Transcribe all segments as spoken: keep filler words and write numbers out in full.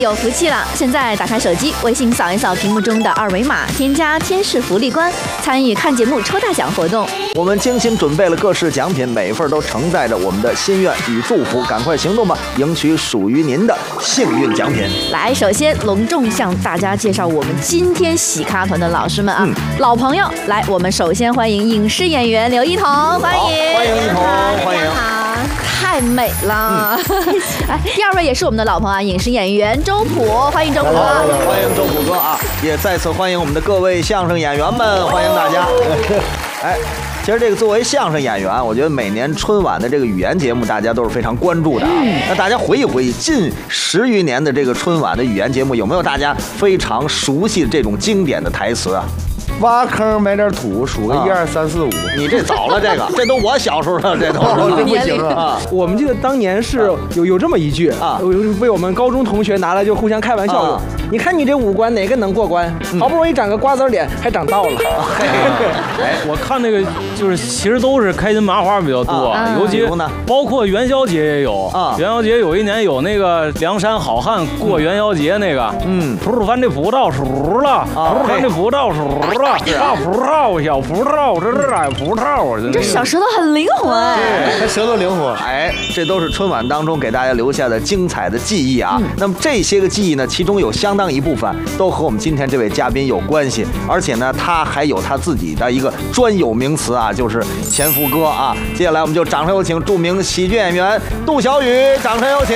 有福气了！现在打开手机，微信扫一扫屏幕中的二维码，添加天使福利官，参与看节目抽大奖活动。 我们精心准备了各式奖品，每一份都承载着我们的心愿与祝福，赶快行动吧，赢取属于您的幸运奖品。 来，首先隆重向大家介绍我们今天喜咖团的老师们啊，嗯、老朋友。来，我们首先欢迎影视演员刘一彤，欢迎， 欢迎一彤，欢迎。 好，太美了。嗯、哎，第二位也是我们的老朋友啊，影视演员周普，欢迎周普。 欢迎周普哥啊，也再次欢迎我们的各位相声演员们，欢迎大家。哎。其实这个作为相声演员，我觉得每年春晚的这个语言节目，大家都是非常关注的啊。那大家回忆回忆，近十余年的这个春晚的语言节目，有没有大家非常熟悉的这种经典的台词啊？ 挖坑埋点土，数个一二三四五。 你这早了，这个这都我小时候的，这都这不行啊！ 我们记得当年是有有这么一句啊，被我们高中同学拿来就互相开玩笑用。你看你这五官哪个能过关？好不容易长个瓜子脸，还长倒了。 哎，我看那个就是其实都是开心麻花比较多，尤其包括元宵节也有啊。元宵节有一年有那个梁山好汉过元宵节那个，嗯，葡翻这葡萄熟了，葡翻这葡萄熟了。大葡萄，小葡萄，这是矮葡萄。 你这小舌头很灵活哎， 对，舌头灵活。 哎，这都是春晚当中给大家留下的精彩的记忆啊。嗯、那么这些个记忆呢，其中有相当一部分都和我们今天这位嘉宾有关系，而且呢，他还有他自己的一个专有名词啊，就是前夫哥啊。接下来我们就掌声有请著名喜剧演员杜小雨，掌声有请。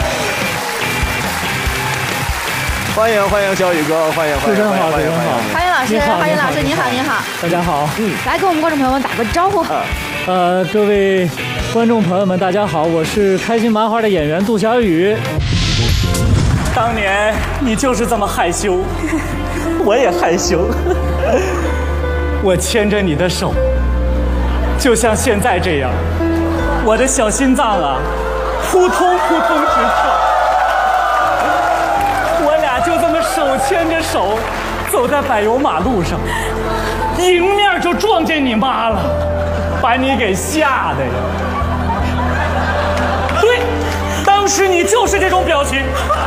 欢迎欢迎小雨哥，欢迎欢迎， 主持人好，主持人好， 欢迎老师，欢迎老师，您好您好， 大家好， 嗯，来跟我们观众朋友们打个招呼。 呃，各位观众朋友们，大家好，我是开心麻花的演员杜小雨。 当年你就是这么害羞，我也害羞，我牵着你的手，就像现在这样，我的小心脏啊，扑通扑通直跳。就这么手牵着手走在柏油马路上，迎面就撞见你妈了，把你给吓的呀！对，当时你就是这种表情。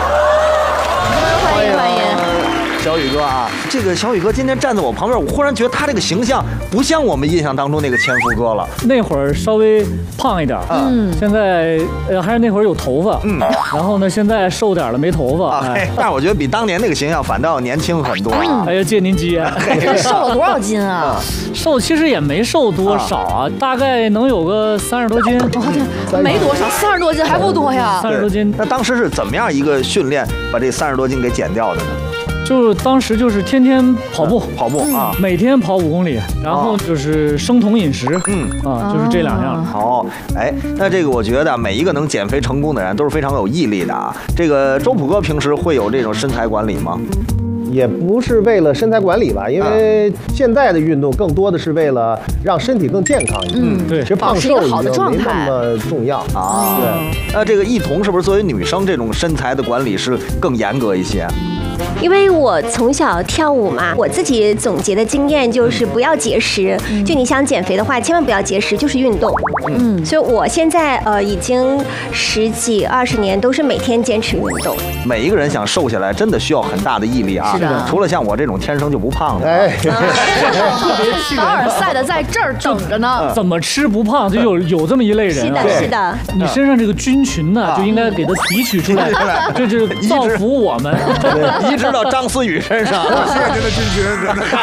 欢迎欢迎。 小雨哥啊，这个小雨哥今天站在我旁边，我忽然觉得他这个形象不像我们印象当中那个前夫哥了。 那会儿稍微胖一点，嗯，现在呃还是那会儿有头发，嗯，然后呢现在瘦点了，没头发， 啊哎、但是我觉得比当年那个形象反倒要年轻很多。 嗯、哎呀，借您吉言。 这瘦了多少斤啊？ 瘦其实也没瘦多少啊，大概能有个三十多斤。 哦，没多少，三十多斤还不多呀？ 三十多斤。 那当时是怎么样一个训练把这三十多斤给减掉的呢？ 就是当时就是天天跑步， 跑步啊， 每天跑五公里，然后就是生酮饮食，嗯啊，就是这两样。 好，哎，那这个我觉得每一个能减肥成功的人都是非常有毅力的啊。这个周普哥平时会有这种身材管理吗？ 也不是为了身材管理吧，因为现在的运动更多的是为了让身体更健康一点。嗯，对，其实胖瘦已经没那么重要啊。 对，那这个一彤是不是作为女生，这种身材的管理是更严格一些？ 因为我从小跳舞嘛，我自己总结的经验就是不要节食。嗯、就你想减肥的话，千万不要节食，就是运动。嗯，所以我现在呃已经十几二十年都是每天坚持运动。 每一个人想瘦下来，真的需要很大的毅力啊！ 是的， 除了像我这种天生就不胖的， 哎， 凡尔赛的在这儿等着呢。 怎么吃不胖，就有有这么一类人啊。是的，是的。 你身上这个菌群呢，就应该给它提取出来，这就是造福我们。 移植到张思雨身上， 谢谢这个菌群，真的。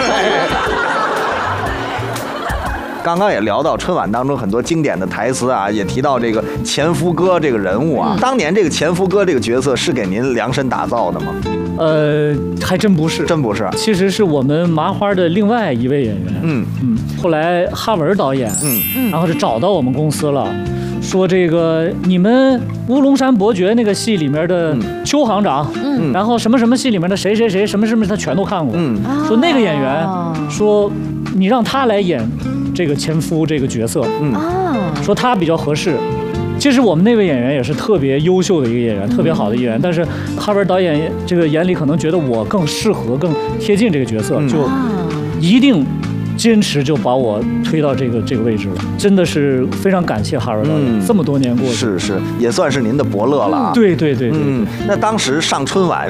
刚刚也聊到春晚当中很多经典的台词啊，也提到这个前夫哥这个人物啊。嗯、当年这个前夫哥这个角色是给您量身打造的吗？ 呃，还真不是， 真不是。 其实是我们麻花的另外一位演员。嗯嗯。后来哈文导演，嗯，然后就找到我们公司了。说这个你们乌龙山伯爵那个戏里面的邱行长，嗯，然后什么什么戏里面的谁谁谁什么什么他全都看过，嗯，说那个演员，说你让他来演这个前夫这个角色，嗯，说他比较合适。其实我们那位演员也是特别优秀的一个演员，特别好的演员，但是哈文导演这个眼里可能觉得我更适合、更贴近这个角色，就一定坚持就把我推到这个这个位置了，真的是非常感谢哈维导演。嗯、这么多年过去， 是是，也算是您的伯乐了啊。 对对对对对。 嗯，那当时上春晚